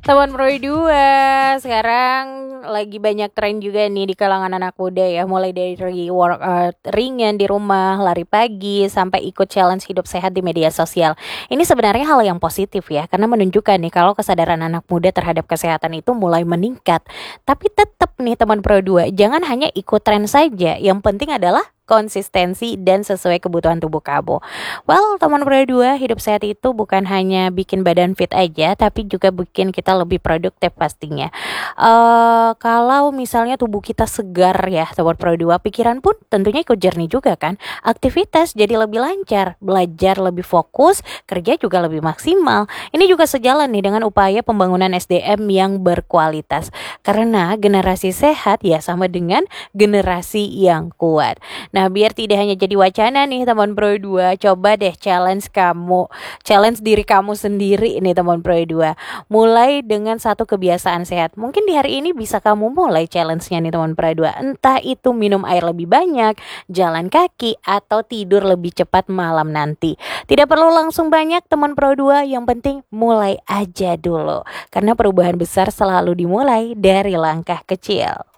Teman Pro 2 sekarang lagi banyak tren juga nih di kalangan anak muda ya, mulai dari workout ringan di rumah, lari pagi, sampai ikut challenge hidup sehat di media sosial. Ini sebenarnya hal yang positif ya, karena menunjukkan nih kalau kesadaran anak muda terhadap kesehatan itu mulai meningkat. Tapi tetap nih teman Pro 2, jangan hanya ikut tren saja, yang penting adalah konsistensi dan sesuai kebutuhan tubuh kamu. Well, teman Pro 2, hidup sehat itu bukan hanya bikin badan fit aja, tapi juga bikin kita lebih produktif pastinya. Kalau misalnya tubuh kita segar ya, teman Pro 2, pikiran pun tentunya ikut jernih juga kan. Aktivitas jadi lebih lancar, belajar lebih fokus, kerja juga lebih maksimal. Ini juga sejalan nih dengan upaya pembangunan SDM yang berkualitas. Karena generasi sehat ya sama dengan generasi yang kuat. Nah, biar tidak hanya jadi wacana nih teman Pro 2, coba deh challenge diri kamu sendiri nih teman Pro 2. Mulai dengan satu kebiasaan sehat. Mungkin di hari ini bisa kamu mulai challenge-nya nih teman Pro 2. Entah itu minum air lebih banyak, jalan kaki, atau tidur lebih cepat malam nanti. Tidak perlu langsung banyak teman Pro 2, yang penting mulai aja dulu. Karena perubahan besar selalu dimulai dari langkah kecil.